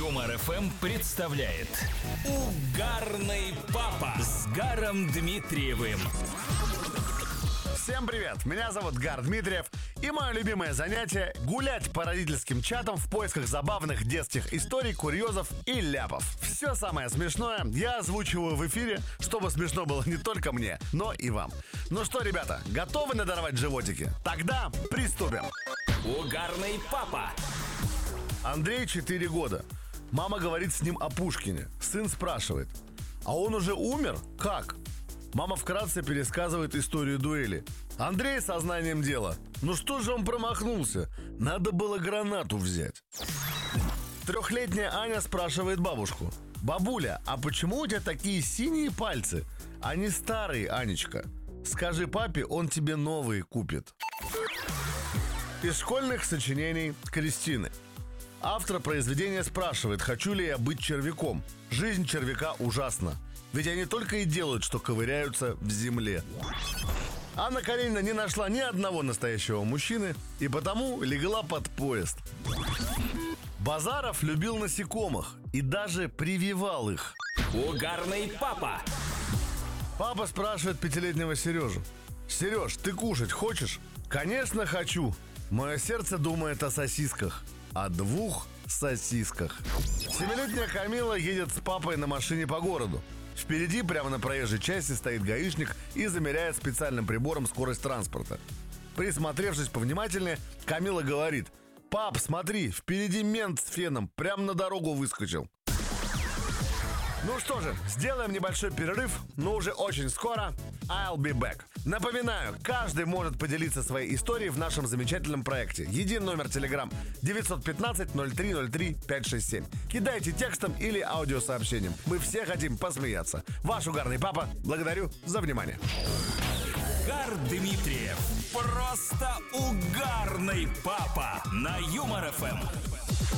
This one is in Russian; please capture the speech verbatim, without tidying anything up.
Юмор эф эм представляет Угарный папа с Гаром Дмитриевым. Всем привет, меня зовут Гар Дмитриев. И мое любимое занятие — гулять по родительским чатам в поисках забавных детских историй, курьезов и ляпов. Все самое смешное я озвучиваю в эфире, чтобы смешно было не только мне, но и вам. Ну что, ребята, готовы надорвать животики? Тогда приступим. Угарный папа. Андрей четыре года. Мама говорит с ним о Пушкине. Сын спрашивает: а он уже умер? Как? Мама вкратце пересказывает историю дуэли. Андрей сознанием дела: ну что же он промахнулся? Надо было гранату взять. Трехлетняя Аня спрашивает бабушку: бабуля, а почему у тебя такие синие пальцы? Они старые, Анечка. Скажи папе, он тебе новые купит. Из школьных сочинений Кристины. Автор произведения спрашивает: хочу ли я быть червяком? Жизнь червяка ужасна. Ведь они только и делают, что ковыряются в земле. Анна Каренина не нашла ни одного настоящего мужчины и потому легла под поезд. Базаров любил насекомых и даже прививал их. Угарный папа. Папа спрашивает пятилетнего Сережу: Сереж, ты кушать хочешь? Конечно, хочу. Мое сердце думает о сосисках. О двух сосисках. Семилетняя Камила едет с папой на машине по городу. Впереди, прямо на проезжей части, стоит гаишник и замеряет специальным прибором скорость транспорта. Присмотревшись повнимательнее, Камила говорит: пап, смотри, впереди мент с феном, прямо на дорогу выскочил. Ну что же, сделаем небольшой перерыв, но уже очень скоро I'll be back. Напоминаю, каждый может поделиться своей историей в нашем замечательном проекте. Единый номер Telegram девятьсот пятнадцать ноль три ноль три пять шесть семь. Кидайте текстом или аудиосообщением. Мы все хотим посмеяться. Ваш угарный папа. Благодарю за внимание. Гар Дмитриев. Просто угарный папа на Юмор эф эм.